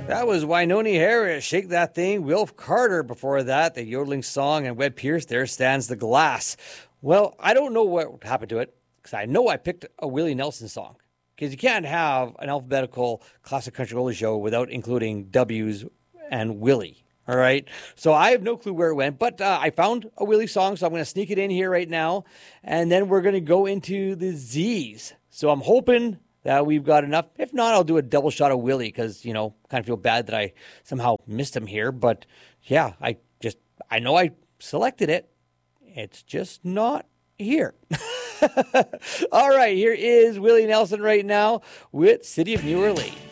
That was Wynonie Harris, Shake That Thing. Wilf Carter before that, the yodeling song, and Webb Pierce, There Stands the Glass. Well, I don't know what happened to it, because I know I picked a Willie Nelson song. Because you can't have an alphabetical classic country only show without including W's and Willie. All right. So I have no clue where it went, but I found a Willie song, so I'm going to sneak it in here right now. And then we're going to go into the Z's. So I'm hoping that we've got enough. If not, I'll do a double shot of Willie because, kind of feel bad that I somehow missed him here. But yeah, I know I selected it. It's just not here. All right, here is Willie Nelson right now with City of New Orleans.